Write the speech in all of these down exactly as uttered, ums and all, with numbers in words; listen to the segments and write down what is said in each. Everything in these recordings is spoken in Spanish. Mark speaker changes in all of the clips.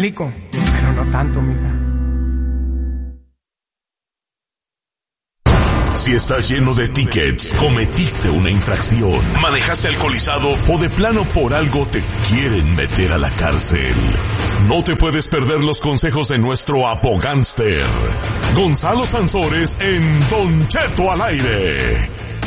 Speaker 1: explico, pero no tanto, mija.
Speaker 2: Si estás lleno de tickets, cometiste una infracción, manejaste alcoholizado o de plano por algo te quieren meter a la cárcel. No te puedes perder los consejos de nuestro abogánster, Gonzalo Sansores, en Don Cheto al aire.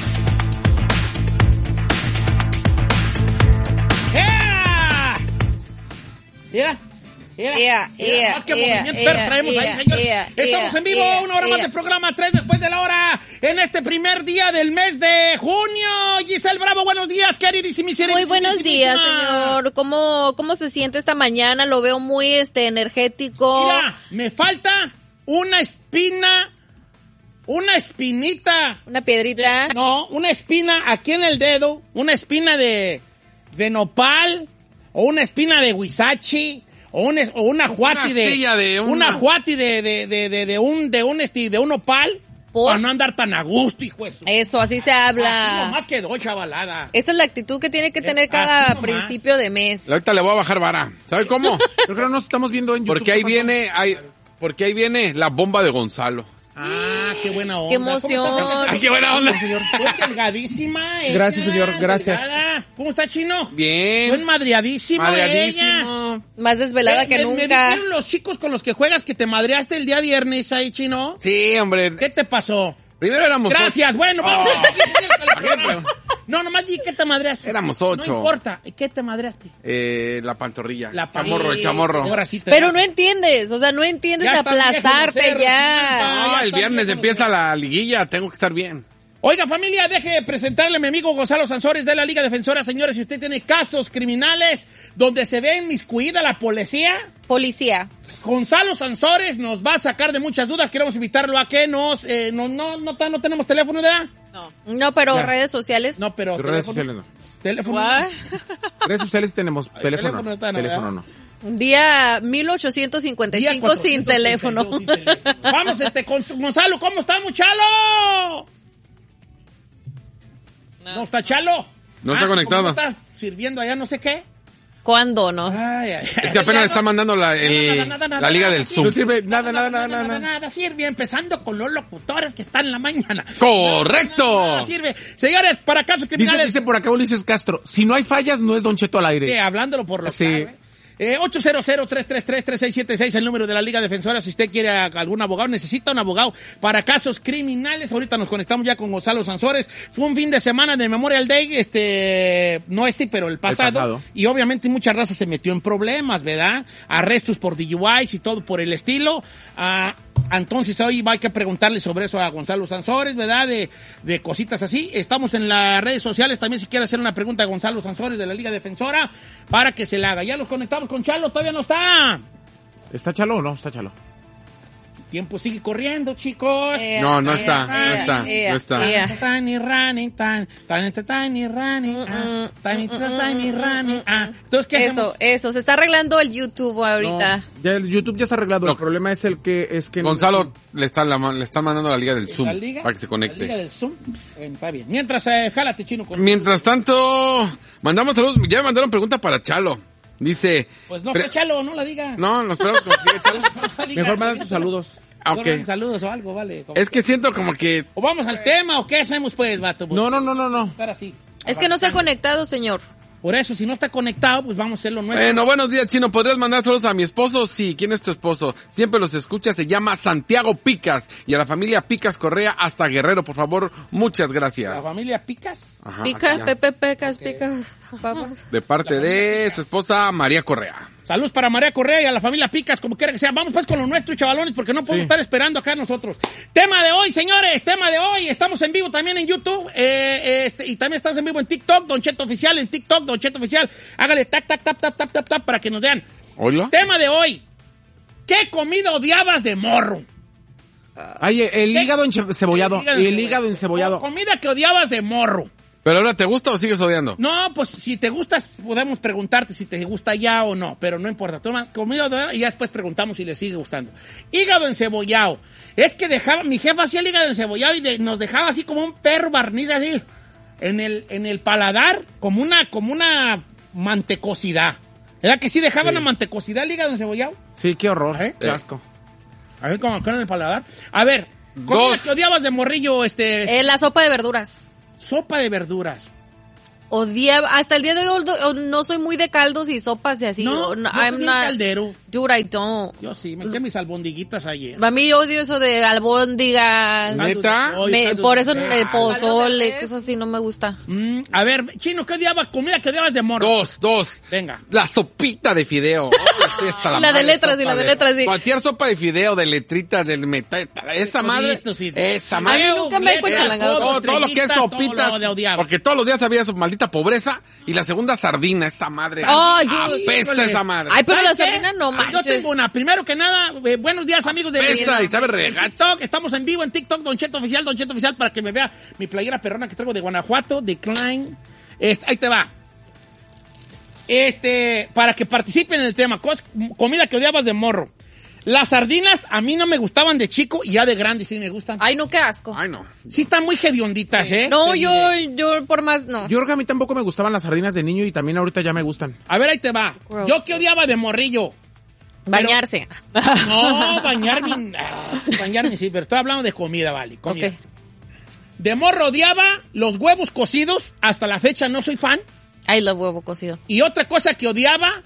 Speaker 3: ¡Yeah! Mira. Mira,
Speaker 4: yeah,
Speaker 3: mira,
Speaker 4: yeah,
Speaker 3: más que
Speaker 4: yeah,
Speaker 3: movimiento
Speaker 4: yeah,
Speaker 3: pero traemos
Speaker 4: yeah,
Speaker 3: ahí, señores.
Speaker 4: yeah,
Speaker 3: Estamos
Speaker 4: yeah,
Speaker 3: en vivo,
Speaker 4: yeah,
Speaker 3: una hora
Speaker 4: yeah.
Speaker 3: más de programa, tres después de la hora, en este primer día del mes de junio. Giselle Bravo, buenos días, queridísima.
Speaker 4: Muy buenos días, señor. ¿Cómo, cómo se siente esta mañana? Lo veo muy este energético.
Speaker 3: Mira, me falta una espina, una espinita.
Speaker 4: Una piedrita.
Speaker 3: No, una espina aquí en el dedo, una espina de, de nopal, o una espina de huizachi, o una, o una juati de,
Speaker 5: de una...
Speaker 3: una juati de, de, de, de, de un, de un, esti, de un nopal.
Speaker 4: ¿Por?
Speaker 3: Para no andar tan a gusto, hijo de su...
Speaker 4: Eso, así se habla.
Speaker 3: Así nomás quedó, chavalada.
Speaker 4: Esa es la actitud que tiene que tener cada principio de mes.
Speaker 5: Ahorita le voy a bajar vara. ¿Sabe cómo?
Speaker 6: Yo creo que nos estamos viendo en YouTube.
Speaker 5: Porque ahí viene, hay, porque ahí viene la bomba de Gonzalo.
Speaker 3: Ah, qué buena onda.
Speaker 4: Qué emoción.
Speaker 3: ¿Cómo estás?
Speaker 5: Ay, qué buena onda.
Speaker 3: Señor. Pues delgadísima ella.
Speaker 6: Gracias, señor, gracias.
Speaker 3: Delgada. ¿Cómo está, Chino?
Speaker 5: Bien.
Speaker 3: Buen madreadísimo ella.
Speaker 5: Madreadísimo.
Speaker 4: Más desvelada
Speaker 3: Me-
Speaker 4: que
Speaker 3: me- Me
Speaker 4: nunca.
Speaker 3: dijeron los chicos con los que juegas que te madreaste el día viernes ahí, Chino.
Speaker 5: Sí, hombre.
Speaker 3: ¿Qué te pasó?
Speaker 5: Primero éramos
Speaker 3: Gracias, bueno, vamos
Speaker 5: Oh.
Speaker 3: a seguir, señor, con el
Speaker 5: ¿Para qué,
Speaker 3: programa. No, nomás di que te madreaste.
Speaker 5: Éramos ocho.
Speaker 3: No importa, ¿qué te madreaste?
Speaker 5: Eh, la pantorrilla.
Speaker 3: La
Speaker 5: chamorro, el
Speaker 3: sí,
Speaker 5: chamorro.
Speaker 3: Ahora sí te
Speaker 4: Pero
Speaker 3: das.
Speaker 4: no entiendes, o sea, no entiendes
Speaker 3: Ya
Speaker 4: de
Speaker 3: están viejos,
Speaker 4: aplastarte
Speaker 3: no sé,
Speaker 4: ya.
Speaker 5: No,
Speaker 3: ya
Speaker 5: el
Speaker 3: está
Speaker 5: viernes
Speaker 3: bien,
Speaker 5: empieza
Speaker 3: no sé.
Speaker 5: la liguilla, tengo que estar bien.
Speaker 3: Oiga, familia, deje presentarle a mi amigo Gonzalo Sansores de la Liga Defensora. Señores, si usted tiene casos criminales donde se ve inmiscuida la policía,
Speaker 4: Policía.
Speaker 3: Gonzalo Sansores nos va a sacar de muchas dudas. Queremos invitarlo a que nos... Eh, no, no, no, ta- no tenemos teléfono, ¿verdad?
Speaker 4: No. No, pero
Speaker 3: Ya.
Speaker 4: redes sociales.
Speaker 3: No, pero...
Speaker 6: Redes
Speaker 3: teléfono.
Speaker 6: sociales no.
Speaker 3: Teléfono.
Speaker 4: What?
Speaker 6: Redes sociales tenemos teléfono.
Speaker 3: teléfono
Speaker 6: no.
Speaker 3: está, ¿no,
Speaker 6: Teléfono
Speaker 3: verdad?
Speaker 6: no.
Speaker 4: Día mil ochocientos cincuenta y
Speaker 3: Día
Speaker 4: cinco sin
Speaker 3: cuatrocientos
Speaker 4: teléfono.
Speaker 3: treinta y dos sin teléfono. Vamos, este, con Gonzalo, ¿cómo estamos, Chalo? ¿No está Chalo?
Speaker 5: No está
Speaker 3: Ah,
Speaker 5: conectado.
Speaker 3: ¿cómo está sirviendo allá no sé qué?
Speaker 4: ¿Cuándo, no?
Speaker 3: Ay, ay,
Speaker 5: Es que apenas le están mandando la, el-
Speaker 3: Nada, nada, nada,
Speaker 5: la liga
Speaker 3: nada,
Speaker 5: del
Speaker 3: sí.
Speaker 5: Zoom.
Speaker 6: No sirve nada, nada, nada,
Speaker 3: nada,
Speaker 6: nada.
Speaker 3: nada sirve, empezando con los locutores que están en la mañana.
Speaker 5: ¡Correcto!
Speaker 3: Nada sirve. Señores, para casos
Speaker 6: Dice,
Speaker 3: criminales...
Speaker 6: dice por acá Ulises Castro, si no hay fallas, no es Don Cheto al
Speaker 3: Sí,
Speaker 6: aire.
Speaker 3: hablándolo por lo
Speaker 6: Sí.
Speaker 3: claro, ¿eh? Eh, ocho cero cero, tres tres tres, tres seis siete seis, el número de la Liga Defensora. Si usted quiere a algún abogado, necesita un abogado para casos criminales. Ahorita nos conectamos ya con Gonzalo Sansores. Fue un fin de semana de Memorial Day, este, no este, pero el pasado.
Speaker 6: El pasado.
Speaker 3: Y obviamente mucha raza se metió en problemas, ¿verdad? Arrestos por D U Is y todo por el estilo. Ah, entonces hoy hay que preguntarle sobre eso a Gonzalo Sansores, ¿verdad? De, de cositas así. Estamos en las redes sociales también si quiere hacer una pregunta a Gonzalo Sansores de la Liga Defensora para que se la haga. Ya los conectamos con Chalo, todavía no está.
Speaker 6: ¿Está Chalo o no? Está Chalo.
Speaker 3: El tiempo sigue corriendo, chicos.
Speaker 4: Eh,
Speaker 5: No, no
Speaker 4: eh,
Speaker 5: está,
Speaker 4: eh,
Speaker 5: no está,
Speaker 4: eh,
Speaker 5: no está.
Speaker 4: eh.
Speaker 3: Tiny running, tan, tan, tiny running, ah, tiny, tiny running, ah. Entonces, ¿qué
Speaker 4: Eso,
Speaker 3: hacemos?
Speaker 4: eso. Se está arreglando el YouTube ahorita.
Speaker 6: No, ya el YouTube ya está arreglado.
Speaker 5: No.
Speaker 6: El problema es el que es que
Speaker 5: Gonzalo le está, la, le están mandando la liga del Zoom
Speaker 3: ¿La liga?
Speaker 5: para que se
Speaker 3: La liga
Speaker 5: conecte.
Speaker 3: del Zoom. Bueno, está bien. Mientras, eh, jálate, Chino. Con...
Speaker 5: Mientras tanto, mandamos saludos. Ya me mandaron pregunta para Chalo. Dice...
Speaker 3: Pues no,
Speaker 5: pre-
Speaker 3: que Chalo, no la diga.
Speaker 5: No, nos esperamos que siga Chalo.
Speaker 3: No la diga,
Speaker 6: Mejor mandan
Speaker 3: porque
Speaker 6: tus
Speaker 3: no-
Speaker 6: saludos.
Speaker 5: Ah,
Speaker 3: mejor
Speaker 5: ok.
Speaker 3: manden saludos o algo, vale. Como-
Speaker 5: Es que siento como que...
Speaker 3: O vamos al tema, o qué hacemos, pues, vato.
Speaker 6: No, no, no, no, no.
Speaker 3: Estar así.
Speaker 4: Es que no se ha
Speaker 3: Arrancando.
Speaker 4: conectado, señor.
Speaker 3: Por eso, si no está conectado, pues vamos a hacer lo nuestro.
Speaker 5: Bueno, buenos días, Chino. ¿Podrías mandar saludos a mi esposo? Sí. ¿Quién es tu esposo? Siempre los escucha. Se llama Santiago Picas. Y a la familia Picas Correa hasta Guerrero, por favor. Muchas gracias.
Speaker 3: ¿La familia Picas?
Speaker 5: Ajá,
Speaker 4: Pica,
Speaker 5: así ya.
Speaker 4: Pepe, pecas, picas, papas.
Speaker 5: De parte de su esposa María Correa.
Speaker 3: Saludos para María Correa y a la familia Picas, como quiera que sea. Vamos pues con lo nuestro, chavalones, porque no podemos
Speaker 6: Sí.
Speaker 3: estar esperando acá nosotros. Tema de hoy, señores, tema de hoy. Estamos en vivo también en YouTube eh, este, y también estamos en vivo en TikTok, Don Cheto Oficial, en TikTok, Don Cheto Oficial. Hágale tac, tac, tap, tap, tap, tap, tap para que nos vean.
Speaker 5: ¿Hola?
Speaker 3: Tema de hoy. ¿Qué comida odiabas de morro?
Speaker 6: Ay, el
Speaker 3: ¿Qué?
Speaker 6: hígado encebollado.
Speaker 3: El
Speaker 6: El hígado encebollado.
Speaker 3: Comida que odiabas de morro.
Speaker 5: ¿Pero ahora te gusta o sigues odiando?
Speaker 3: No, pues si te gustas, podemos preguntarte si te gusta ya o no, pero no importa. Toma comida de- y ya después preguntamos si le sigue gustando. Hígado encebollado. Es que dejaba, mi jefa hacía el hígado encebollado y de- nos dejaba así como un perro barniz así, en el, en el paladar, como una, como una mantecosidad. ¿Verdad que sí dejaban
Speaker 6: Sí.
Speaker 3: la mantecosidad el hígado encebollado?
Speaker 6: Sí, qué horror.
Speaker 3: ¿Eh?
Speaker 6: Qué asco.
Speaker 3: A ver, como con el paladar. A ver, comida
Speaker 5: Dos.
Speaker 3: que odiabas de morrillo, este...
Speaker 4: Eh, la sopa de verduras.
Speaker 3: Sopa de verduras.
Speaker 4: Odiaba, hasta el día de hoy o- no soy muy de caldos y sopas de así.
Speaker 3: No,
Speaker 4: o
Speaker 3: no,
Speaker 4: I'm
Speaker 3: soy bien
Speaker 4: not-
Speaker 3: caldero.
Speaker 4: Dude, I don't.
Speaker 3: Yo sí, me quedé mis albondiguitas ayer.
Speaker 4: A mí odio eso de albóndigas.
Speaker 5: ¿Neta?
Speaker 4: Me- por eso
Speaker 3: eh,
Speaker 4: el pozole, cosas así no me gusta.
Speaker 3: Mm, a ver, Chino, ¿qué odiabas? Comida que odiabas de morro.
Speaker 5: Dos, dos.
Speaker 3: Venga.
Speaker 5: La sopita de fideo. Oh, estoy hasta
Speaker 4: Y la de
Speaker 5: madre
Speaker 4: letras,
Speaker 5: sopa
Speaker 4: y la de letras, sí.
Speaker 5: Cualquier sopa de fideo, de letritas, del metal. Esa madre.
Speaker 3: Coditos, sí.
Speaker 5: Esa
Speaker 3: A
Speaker 5: madre.
Speaker 4: mí nunca me ha
Speaker 3: letras,
Speaker 4: cochalangado.
Speaker 5: Todo, todo lo que es
Speaker 3: estrellitas,
Speaker 5: sopita.
Speaker 3: todo lo de odiabas.
Speaker 5: Porque todos los días había su maldita pobreza. Y la segunda sardina, esa madre.
Speaker 4: Oh, yo-
Speaker 5: Apesta
Speaker 3: Híjole.
Speaker 5: esa madre.
Speaker 4: Ay, pero la
Speaker 3: ¿Sabes qué?
Speaker 4: sardina no
Speaker 3: Yo
Speaker 4: manches.
Speaker 3: tengo una. Primero que nada, eh, buenos días, amigos de
Speaker 5: Pesta y sabe
Speaker 3: en
Speaker 5: regacho.
Speaker 3: TikTok. Estamos en vivo en TikTok, Don Cheto Oficial, Don Cheto Oficial, para que me vea mi playera perrona que traigo de Guanajuato, de Klein. Este, ahí te va. Este, para que participen en el tema. Cos- comida que odiabas de morro. Las sardinas a mí no me gustaban de chico y ya de grande sí me gustan.
Speaker 4: Ay, no, qué asco.
Speaker 5: Ay, no.
Speaker 3: Sí están muy hedionditas, ¿eh?
Speaker 4: No,
Speaker 3: Te
Speaker 4: yo,
Speaker 3: diré.
Speaker 4: yo por más no.
Speaker 6: Yo creo que a mí tampoco me gustaban las sardinas de niño y también ahorita ya me gustan.
Speaker 3: A ver, ahí te va.
Speaker 4: Gross.
Speaker 3: Yo que odiaba de morrillo.
Speaker 4: Bañarse.
Speaker 3: No, bañarme. ah, bañarme sí, pero estoy hablando de comida, vale. Comida.
Speaker 4: Ok.
Speaker 3: De morro odiaba los huevos cocidos. Hasta la fecha no soy fan.
Speaker 4: Ay, los huevos cocidos.
Speaker 3: Y otra cosa que odiaba,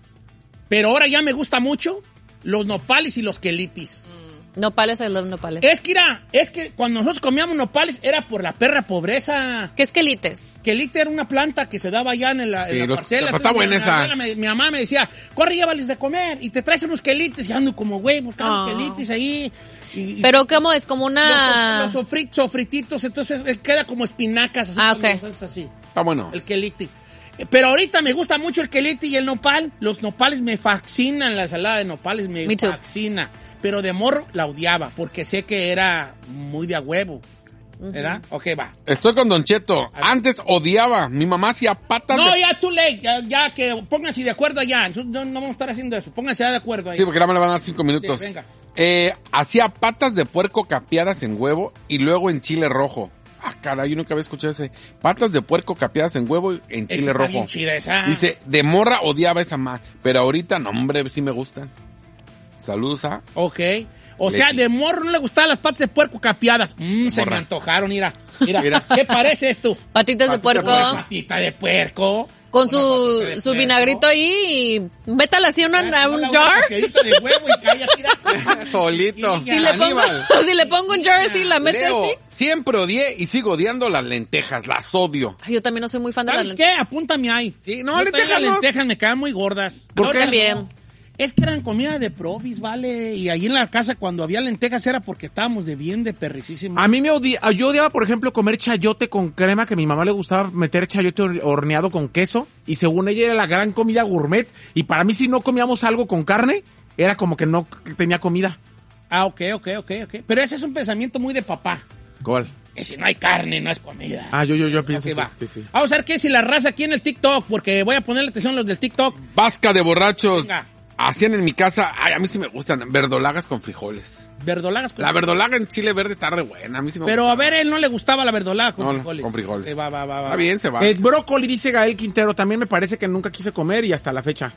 Speaker 3: pero ahora ya me gusta mucho, los nopales y los quelitis.
Speaker 4: Nopales, I love nopales.
Speaker 3: Es que era, es que cuando nosotros comíamos nopales era por la perra pobreza.
Speaker 4: ¿Qué es quelites?
Speaker 3: Quelite era una planta que se daba allá en la, en
Speaker 5: Sí,
Speaker 3: la
Speaker 5: los-
Speaker 3: parcela.
Speaker 5: pero está
Speaker 3: Entonces,
Speaker 5: buena
Speaker 3: mi,
Speaker 5: esa.
Speaker 3: abuela me- mi mamá me decía, corre, llévales de comer y te traes unos quelites y ando como güey, buscando
Speaker 4: Ah.
Speaker 3: quelites ahí. Y, y
Speaker 4: Pero ¿cómo es? Como
Speaker 3: los,
Speaker 4: una...
Speaker 3: los sofrit- sofrititos, entonces eh, queda como espinacas, así
Speaker 4: Ah,
Speaker 3: cuando
Speaker 4: ok.
Speaker 3: los haces así.
Speaker 5: Está bueno.
Speaker 3: El quelite. Eh, Pero ahorita me gusta mucho el quelite y el nopal. Los nopales me fascinan, la ensalada de nopales me,
Speaker 4: Me too.
Speaker 3: fascina. Pero de morro la odiaba porque sé que era muy de a huevo. ¿Verdad? Ok, va.
Speaker 5: Estoy con Don Cheto. Antes odiaba. Mi mamá hacía patas
Speaker 3: No,
Speaker 5: de...
Speaker 3: ya too late. Ya, ya que pónganse de acuerdo allá. No, no vamos a estar haciendo eso. Pónganse ya de acuerdo ahí.
Speaker 5: Sí, porque ahora me le van a dar cinco minutos.
Speaker 3: Sí, venga.
Speaker 5: Eh, hacía patas de puerco capeadas en huevo y luego en chile rojo. Ah, caray, yo nunca había escuchado ese. Patas de puerco capeadas en huevo y en
Speaker 3: Esa
Speaker 5: chile
Speaker 3: está
Speaker 5: rojo.
Speaker 3: bien chida esa.
Speaker 5: Dice, de morra odiaba esa más, pero ahorita, no, hombre, sí me gustan. Saludos a...
Speaker 3: Ok. O sea,
Speaker 5: Leti.
Speaker 3: de morro no le gustaban las patas de puerco capeadas. Mmm, se me
Speaker 5: Morra.
Speaker 3: antojaron, mira. Mira,
Speaker 5: Mira.
Speaker 3: ¿qué parece esto?
Speaker 4: Patitas de
Speaker 5: Patita
Speaker 4: puerco.
Speaker 5: de
Speaker 3: Patita de puerco.
Speaker 4: Con
Speaker 3: Una patita de
Speaker 4: su, su
Speaker 3: puerco.
Speaker 4: vinagrito ahí y métala así en una-
Speaker 3: Ah,
Speaker 4: un
Speaker 3: una
Speaker 4: jar.
Speaker 3: boquedita de huevo y calla, tira.
Speaker 5: Solito.
Speaker 3: Y
Speaker 4: Si le, pongo,
Speaker 5: Aníbal.
Speaker 4: si le pongo un jar así, la mete
Speaker 5: Leo,
Speaker 4: así.
Speaker 5: siempre odié y sigo odiando las lentejas, las odio.
Speaker 4: Ay, yo también no soy muy fan de las
Speaker 3: ¿Sabes
Speaker 4: lentejas.
Speaker 3: qué? Apúntame ahí.
Speaker 5: Sí, no,
Speaker 3: Yo
Speaker 5: lentejas
Speaker 3: también
Speaker 5: no.
Speaker 3: Las lentejas me quedan muy gordas.
Speaker 4: ¿Por
Speaker 3: Ahora
Speaker 4: qué?
Speaker 3: no.
Speaker 4: Bien.
Speaker 3: Es que eran comida de probis, ¿vale? Y ahí en la casa cuando había lentejas era porque estábamos de bien de perricísimo.
Speaker 6: A mí me odiaba, yo odiaba, por ejemplo, comer chayote con crema, que a mi mamá le gustaba meter chayote hor- horneado con queso, y según ella era la gran comida gourmet, y para mí si no comíamos algo con carne, era como que no c- tenía comida.
Speaker 3: Ah, ok, ok, ok, ok. Pero ese es un pensamiento muy de papá.
Speaker 6: ¿Cuál?
Speaker 3: Que si no hay carne, no es comida.
Speaker 6: Ah, yo, yo, yo pienso
Speaker 3: Ok,
Speaker 6: sí,
Speaker 3: va.
Speaker 6: sí, sí.
Speaker 3: Vamos a ver qué si la raza aquí en el TikTok, porque voy a ponerle atención a los del TikTok.
Speaker 5: Vasca de borrachos.
Speaker 3: Venga.
Speaker 5: Hacían en mi casa, ay, a mí sí me gustan, verdolagas con frijoles.
Speaker 3: Verdolagas con
Speaker 5: La verdolaga en chile verde está re buena, a mí sí me
Speaker 3: Pero
Speaker 5: gusta.
Speaker 3: a ver, él no le gustaba la verdolaga con
Speaker 5: No, no,
Speaker 3: frijoles.
Speaker 5: con frijoles.
Speaker 3: Ok, va, va, va, va.
Speaker 5: Está bien, se va.
Speaker 6: El brócoli, dice Gael Quintero, también me parece que nunca quise comer y hasta la fecha.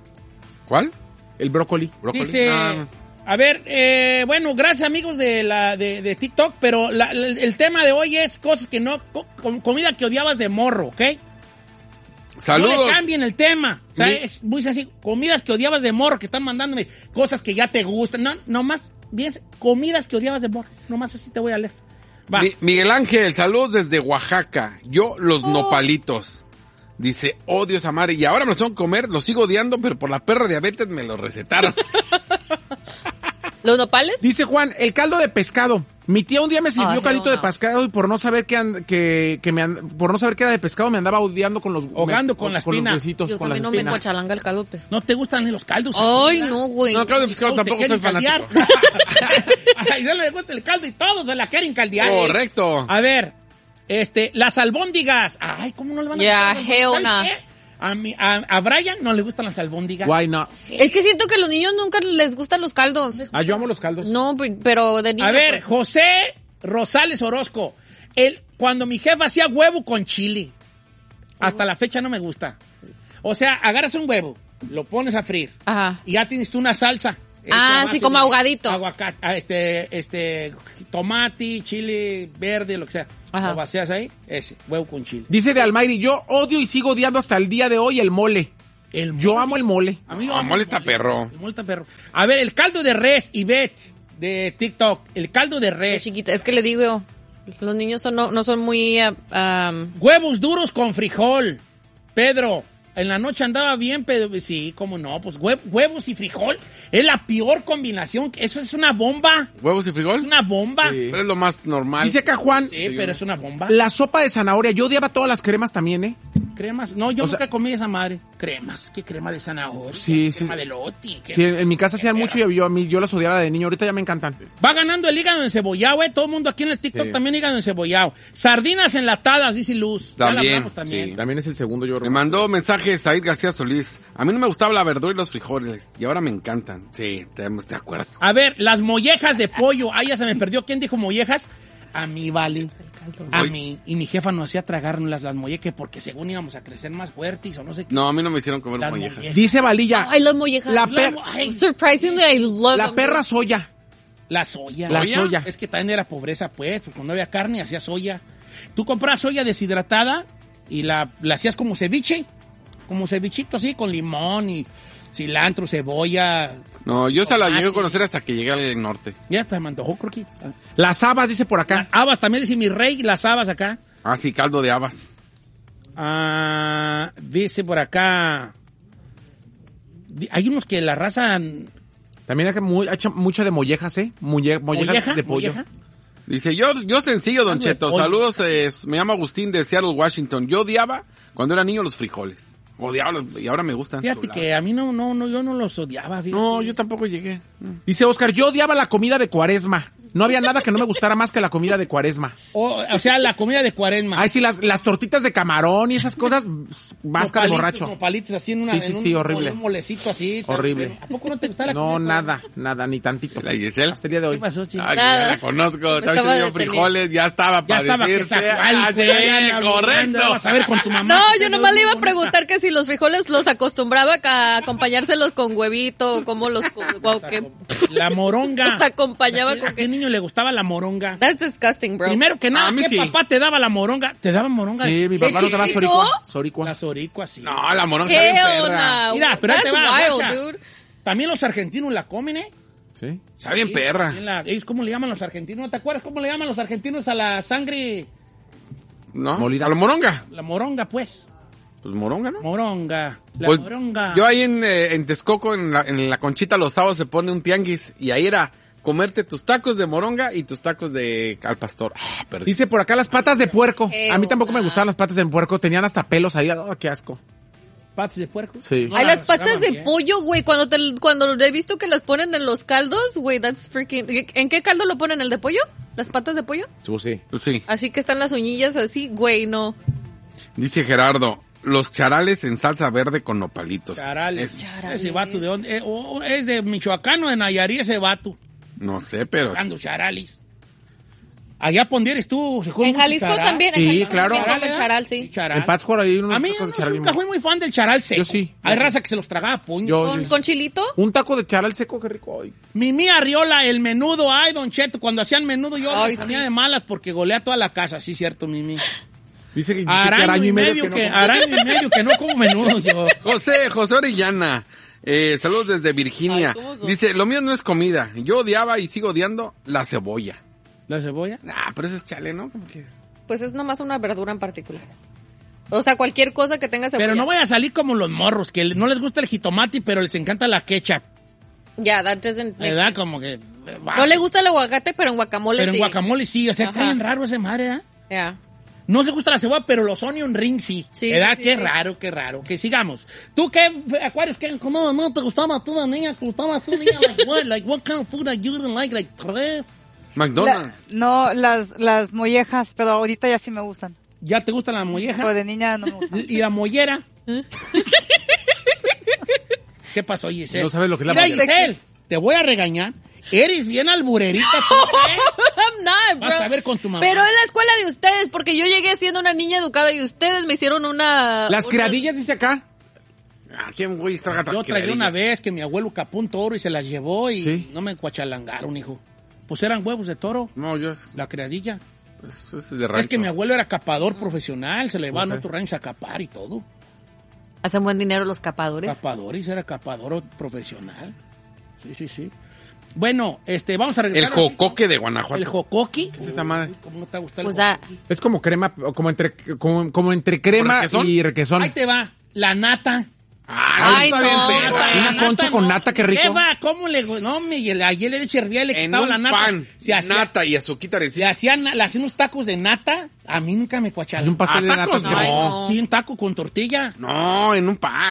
Speaker 5: ¿Cuál?
Speaker 6: El brócoli.
Speaker 5: ¿Brócoli?
Speaker 3: Dice,
Speaker 5: Ah,
Speaker 3: a ver, eh, bueno, gracias amigos de la de, de TikTok, pero la- la- el tema de hoy es cosas que no, co- com- comida que odiabas de morro, ¿ok?
Speaker 5: saludos.
Speaker 3: No le cambien el tema, o sea,
Speaker 5: Mi-
Speaker 3: es muy sencillo. Comidas que odiabas de morro, que están mandándome cosas que ya te gustan, no, nomás, bien, comidas que odiabas de morro, nomás así te voy a leer. Va.
Speaker 5: Mi- Miguel Ángel, saludos desde Oaxaca. Yo, los nopalitos. Dice, odio esa madre. Y ahora me los tengo que comer, los sigo odiando, pero por la perra diabetes me los recetaron.
Speaker 4: ¿Los nopales?
Speaker 6: Dice Juan, el caldo de pescado. Mi tía un día me sirvió
Speaker 4: Ay,
Speaker 6: caldito
Speaker 4: no,
Speaker 6: de
Speaker 4: no.
Speaker 6: pescado y por no saber que, and- que, que me and- por no saber que era de pescado me andaba odiando con los
Speaker 3: Ahogando
Speaker 6: me-
Speaker 3: con la
Speaker 6: los
Speaker 3: espina.
Speaker 6: huesitos,
Speaker 4: Yo
Speaker 6: con las
Speaker 4: también no me
Speaker 6: espinas.
Speaker 4: cuachalanga el caldo pues.
Speaker 3: ¿No te gustan ni los caldos?
Speaker 4: Ay,
Speaker 3: Mira.
Speaker 4: no, güey.
Speaker 5: No, caldo de pescado
Speaker 3: Todos te
Speaker 5: tampoco soy
Speaker 3: quieren
Speaker 5: fanático.
Speaker 3: caldear. A Isabel le gusta el caldo y todos se la quieren caldear. ¿eh?
Speaker 5: Correcto.
Speaker 3: A ver, este, las albóndigas. Ay, ¿cómo no le van a
Speaker 4: Ya,
Speaker 3: gustar las
Speaker 4: hell
Speaker 3: albóndigas?
Speaker 4: nah.
Speaker 3: ¿Sabes qué? A, mi, a, a Brian no le gustan las albóndigas.
Speaker 6: Why not?
Speaker 4: Es que siento que a los niños nunca les gustan los caldos.
Speaker 6: Ah, yo amo los caldos.
Speaker 4: No, pe- pero de niño.
Speaker 3: A ver,
Speaker 4: pues.
Speaker 3: José Rosales Orozco. El, cuando mi jefa hacía huevo con chile. Hasta la fecha no me gusta. O sea, agarras un huevo, lo pones a freír.
Speaker 4: Ajá.
Speaker 3: Y ya tienes tú una salsa.
Speaker 4: Ah, sí, como ahogadito.
Speaker 3: Aguacate, ah, este, este, tomate, chile verde, lo que sea.
Speaker 4: Ajá.
Speaker 3: Lo vacías ahí, ese, huevo con chile.
Speaker 6: Dice de Almayri, yo odio y sigo odiando hasta el día de hoy el mole.
Speaker 3: El
Speaker 6: Yo
Speaker 3: mole.
Speaker 6: amo el mole.
Speaker 3: Amigo,
Speaker 5: No,
Speaker 3: amo
Speaker 5: mole
Speaker 3: el
Speaker 5: está perro.
Speaker 3: El mole está perro. A ver, el caldo de res, Ivette, de TikTok. El caldo de
Speaker 4: Qué
Speaker 3: res.
Speaker 4: chiquita, es que le digo, los niños son, no, no son muy... ah, um,
Speaker 3: Huevos duros con frijol. Pedro, en la noche andaba bien, pero sí, cómo no, pues hue- huevos y frijol es la peor combinación. Eso es una bomba.
Speaker 5: ¿Huevos y
Speaker 3: Es
Speaker 5: frijol?
Speaker 3: una bomba.
Speaker 6: Sí.
Speaker 3: Sí,
Speaker 5: Pero es lo más normal.
Speaker 6: Dice acá Juan,
Speaker 3: pero es una bomba.
Speaker 6: la sopa de zanahoria, yo odiaba todas las cremas también, ¿eh?
Speaker 3: Cremas. No, yo
Speaker 6: O
Speaker 3: nunca
Speaker 6: sea-
Speaker 3: comí esa madre. Cremas. ¿Qué crema de zanahoria?
Speaker 6: Sí,
Speaker 3: Crema
Speaker 6: sí.
Speaker 3: de loti. ¿Qué-
Speaker 6: Sí, en mi casa hacían mucho y yo, a mí, yo las odiaba de niño, ahorita ya me encantan.
Speaker 3: Va ganando el hígado encebollado, eh. Todo el mundo aquí en el TikTok
Speaker 6: Sí.
Speaker 3: también hígado encebollado. Sardinas enlatadas, dice Luz. Ya la
Speaker 5: También,
Speaker 3: hablamos también.
Speaker 5: sí.
Speaker 6: También es el segundo, yo
Speaker 5: Me
Speaker 6: creo.
Speaker 5: mandó mensaje Said García Solís. A mí no me gustaba la verdura y los frijoles. Y ahora me encantan. Sí, estamos de acuerdo.
Speaker 3: A ver, las mollejas de pollo. Ah, ya se me perdió. ¿Quién dijo mollejas? A mí, vale. A
Speaker 5: Uy.
Speaker 3: mí. Y mi jefa nos hacía tragarnos las, las mollejas porque según íbamos a crecer más fuertes o no sé qué.
Speaker 5: No, a mí no me hicieron comer
Speaker 3: Las
Speaker 5: mollejas.
Speaker 3: mollejas.
Speaker 6: Dice Valilla,
Speaker 4: I love mollejas.
Speaker 6: La
Speaker 3: La
Speaker 6: per-
Speaker 3: mo- ay,
Speaker 4: Surprisingly, I love
Speaker 6: la
Speaker 4: them.
Speaker 6: perra soya.
Speaker 3: la soya.
Speaker 6: La
Speaker 5: ¿Soya?
Speaker 6: soya.
Speaker 3: Es que también era pobreza, pues, porque cuando no había carne hacía soya. Tú comprabas soya deshidratada y la, la hacías como ceviche, como cevichito así, con limón y cilantro, cebolla.
Speaker 5: No, yo esa la
Speaker 3: Tomate.
Speaker 5: llegué a conocer hasta que llegué al norte.
Speaker 3: Ya te me antojó, creo que.
Speaker 6: Las habas, dice por acá.
Speaker 3: Habas también, dice mi rey, las habas acá.
Speaker 5: Ah, sí, caldo de habas.
Speaker 3: Ah, dice por acá. di- Hay unos que la raza.
Speaker 6: También hay muy, hay mucha de mollejas, ¿eh? Mulle- mollejas
Speaker 3: ¿Molleja?
Speaker 6: de pollo.
Speaker 3: ¿Molleja?
Speaker 5: Dice, yo, yo sencillo, Don
Speaker 3: Caldo de
Speaker 5: Cheto.
Speaker 3: pollo.
Speaker 5: Saludos, eh, me llamo Agustín de Seattle, Washington. Yo odiaba cuando era niño los frijoles. Odiaba los- y ahora me gustan.
Speaker 3: Fíjate
Speaker 5: Chulada.
Speaker 3: que a mí no, no, no, yo no los odiaba. Fíjate.
Speaker 5: No, yo tampoco llegué.
Speaker 6: Dice Oscar, yo odiaba la comida de Cuaresma. No había nada que no me gustara más que la comida de Cuaresma.
Speaker 3: O, o sea, la comida de cuaresma.
Speaker 6: Ay, sí, las, las tortitas de camarón y esas cosas, más que de
Speaker 3: Como palitos,
Speaker 6: borracho.
Speaker 3: Como palitos así en, una,
Speaker 6: Sí, sí,
Speaker 3: en un,
Speaker 6: sí, horrible.
Speaker 3: un molecito así.
Speaker 6: Horrible.
Speaker 3: ¿A poco no te gusta la
Speaker 6: No,
Speaker 3: comida de
Speaker 6: nada, nada, ni tantito.
Speaker 5: ¿La Giselle?
Speaker 6: Hasta el día de
Speaker 3: cuaresma?
Speaker 6: hoy.
Speaker 3: ¿Qué pasó, chico?
Speaker 5: Ay,
Speaker 4: Nada.
Speaker 5: ya la conozco.
Speaker 4: Me
Speaker 5: Estaba
Speaker 4: estaba
Speaker 5: diciendo
Speaker 4: deteniendo.
Speaker 5: frijoles, ya estaba
Speaker 3: Ya
Speaker 5: para
Speaker 3: estaba que
Speaker 5: decirse.
Speaker 3: sacó
Speaker 5: Ah,
Speaker 3: algo,
Speaker 5: sí,
Speaker 3: ya, ya,
Speaker 5: correcto.
Speaker 3: Vas a ver con tu mamá.
Speaker 4: No,
Speaker 3: que
Speaker 4: yo
Speaker 3: te
Speaker 4: nomás
Speaker 3: veo
Speaker 4: le iba a
Speaker 3: muy bonita.
Speaker 4: preguntar que si los frijoles los acostumbraba a acompañárselos con huevito, o cómo los co- o qué-
Speaker 3: La moronga.
Speaker 4: los acompañaba
Speaker 3: ¿A qué,
Speaker 4: con
Speaker 3: a qué
Speaker 4: qué.
Speaker 3: niño le gustaba la moronga?
Speaker 4: That's disgusting, bro.
Speaker 3: Primero que nada,
Speaker 5: A mí
Speaker 3: ¿qué
Speaker 5: sí.
Speaker 3: papá te daba la moronga? ¿Te daba moronga?
Speaker 6: Sí, mi papá
Speaker 4: ¿De
Speaker 6: nos daba
Speaker 4: chiquito?
Speaker 6: soricua. Soricua.
Speaker 3: La soricua, sí.
Speaker 5: No, la moronga está bien
Speaker 4: Hell
Speaker 5: perra.
Speaker 4: no.
Speaker 3: Mira, pero ahí te
Speaker 4: That's
Speaker 3: va,
Speaker 4: wild,
Speaker 3: guacha.
Speaker 4: dude.
Speaker 3: También los argentinos la comen, ¿eh?
Speaker 6: Sí.
Speaker 5: Está bien
Speaker 3: Sí,
Speaker 5: perra.
Speaker 3: también la- ellos, ¿cómo le llaman los argentinos? ¿Te acuerdas cómo le llaman los argentinos a la sangre?
Speaker 5: ¿No?
Speaker 6: Molida.
Speaker 5: A la moronga.
Speaker 3: La moronga, pues.
Speaker 5: Pues moronga, ¿no?
Speaker 3: Moronga. La
Speaker 5: Pues,
Speaker 3: moronga.
Speaker 5: yo ahí en, eh, en Texcoco, en la, en la Conchita, los sábados se pone un tianguis y ahí era comerte tus tacos de moronga y tus tacos de al pastor. Ah, pero
Speaker 6: Dice por acá las patas de puerco.
Speaker 4: Qué
Speaker 6: A mí tampoco me
Speaker 4: onda.
Speaker 6: gustaban las patas de puerco. Tenían hasta pelos ahí. Oh, qué asco.
Speaker 3: ¿Patas de puerco?
Speaker 6: Sí.
Speaker 3: No
Speaker 4: Ay,
Speaker 3: la
Speaker 4: las patas de
Speaker 3: rasgaban bien.
Speaker 4: pollo, güey, cuando te, cuando he visto que las ponen en los caldos, güey, that's freaking... ¿En qué caldo lo ponen? ¿El de pollo? ¿Las patas de pollo?
Speaker 6: Sí.
Speaker 5: pues sí.
Speaker 4: Así que están las uñillas así, güey, no.
Speaker 5: Dice Gerardo, los charales en salsa verde con nopalitos.
Speaker 3: Charales.
Speaker 5: Es-
Speaker 4: Charales.
Speaker 3: Ese vato de dónde? Eh, o- o es de Michoacán o de Nayarit ese vato.
Speaker 5: no sé, pero
Speaker 3: Sacando charales. Allá pondieres tú. se come
Speaker 4: En
Speaker 3: mucho
Speaker 4: Jalisco
Speaker 3: charal.
Speaker 4: también,
Speaker 6: Sí,
Speaker 4: en Jalisco
Speaker 6: claro.
Speaker 4: también comen
Speaker 3: ¿eh?
Speaker 4: charal, sí.
Speaker 3: Charal.
Speaker 6: En Pátzcuaro hay unos
Speaker 3: A mí
Speaker 6: tacos de
Speaker 3: no,
Speaker 6: charal.
Speaker 3: nunca fui muy fan del charal seco.
Speaker 6: Yo sí.
Speaker 3: Hay raza que se los tragaba a puño.
Speaker 6: Yo-
Speaker 4: ¿Con, con chilito?
Speaker 6: Un taco de charal seco, qué rico. Ay.
Speaker 3: Mimi Arriola, el menudo. Ay, Don Cheto, cuando hacían menudo yo
Speaker 4: Ay,
Speaker 3: me ponía
Speaker 4: sí.
Speaker 3: de malas porque golea toda la casa. Sí, cierto, Mimi.
Speaker 6: Dice que, dice que
Speaker 3: Araño, y medio que,
Speaker 6: no-
Speaker 3: araño y medio que no como menudo yo.
Speaker 5: José, José Orellana, eh, saludos desde Virginia.
Speaker 4: Ay, ¿cómo son?
Speaker 5: Dice, lo mío no es comida. Yo odiaba y sigo odiando la cebolla.
Speaker 3: ¿La cebolla?
Speaker 5: Ah, pero ese es chale, ¿no? Como que-
Speaker 4: Pues es nomás una verdura en particular. O sea, cualquier cosa que tenga cebolla.
Speaker 3: Pero no voy a salir como los morros, que no les gusta el jitomate, pero les encanta la ketchup.
Speaker 4: Ya, that doesn't make
Speaker 3: ¿Verdad?
Speaker 4: sense.
Speaker 3: Como que...
Speaker 4: No le gusta el aguacate, pero en guacamole
Speaker 3: Pero en
Speaker 4: sí.
Speaker 3: guacamole sí, o sea, está
Speaker 4: Ajá.
Speaker 3: bien raro ese madre, ¿eh?
Speaker 4: Ya.
Speaker 3: No le gusta la cebolla, pero los onion rings sí.
Speaker 4: Sí,
Speaker 3: ¿Verdad?
Speaker 4: sí,
Speaker 3: Qué
Speaker 4: sí.
Speaker 3: raro, qué raro. Que sigamos. ¿Tú qué, Acuarios, qué, cómo no te gustaba tú, niña? ¿Te gustaba tú, niña? Like what? Like what kind of food that you didn't like? Like tres.
Speaker 5: McDonald's.
Speaker 7: La- no, las, las mollejas, pero ahorita ya sí me gustan.
Speaker 3: ¿Ya te gusta la molleja?
Speaker 7: Pero de niña no me gustan.
Speaker 3: ¿Y la mollera? ¿Qué pasó, Giselle?
Speaker 6: No sabes lo que es la
Speaker 3: Mira,
Speaker 6: mollera.
Speaker 3: Giselle, te voy a regañar. Eres bien alburerita tú, ¿eh?
Speaker 4: I'm not, bro.
Speaker 3: Vas a ver con tu mamá.
Speaker 4: Pero en la escuela de ustedes, porque yo llegué siendo una niña educada y ustedes me hicieron una...
Speaker 6: Las
Speaker 4: una-
Speaker 6: criadillas, dice acá.
Speaker 5: ¿A quién, güey, traga
Speaker 3: Yo traía una vez que mi abuelo capó un toro y se las llevó y
Speaker 6: Sí.
Speaker 3: no me cuachalangaron, hijo. Pues eran huevos de toro,
Speaker 5: No, yo...
Speaker 3: la criadilla.
Speaker 5: Es, es de rancho.
Speaker 3: Es que mi abuelo era capador profesional, se le llevaban
Speaker 6: Ok.
Speaker 3: a otro rancho a capar y todo.
Speaker 4: Hacen buen dinero los capadores.
Speaker 3: Capadores, era capador profesional. Sí, sí, sí. Bueno, este, vamos a
Speaker 5: El
Speaker 3: regresar.
Speaker 5: jocoque de Guanajuato.
Speaker 3: El jocoqui.
Speaker 5: ¿Qué es esa madre?
Speaker 3: ¿Cómo no te gusta el
Speaker 4: O sea,
Speaker 3: jocoqui?
Speaker 6: Es como crema, como entre, como, como entre crema
Speaker 5: ¿Requesón?
Speaker 6: y requesón.
Speaker 3: Ahí te va, la nata.
Speaker 5: Ay,
Speaker 4: Ay,
Speaker 5: está
Speaker 4: no,
Speaker 5: bien, perro.
Speaker 4: güey.
Speaker 6: Una concha con nata, qué rico.
Speaker 3: Eva, ¿cómo le... No, me, y el- ayer le servía y le
Speaker 5: En
Speaker 3: quitaba
Speaker 5: un
Speaker 3: la nata.
Speaker 5: pan,
Speaker 3: Se hacía,
Speaker 5: nata y azuquita
Speaker 3: se
Speaker 5: encima.
Speaker 3: hacían, le hacían unos tacos de nata. A mí nunca me
Speaker 6: Hay
Speaker 3: cuacharon.
Speaker 6: un pastel
Speaker 5: ¿A
Speaker 6: de nata
Speaker 5: tacos?
Speaker 6: que
Speaker 4: Ay,
Speaker 6: rico.
Speaker 4: no.
Speaker 3: Sí, un taco con tortilla.
Speaker 5: No, en un pan.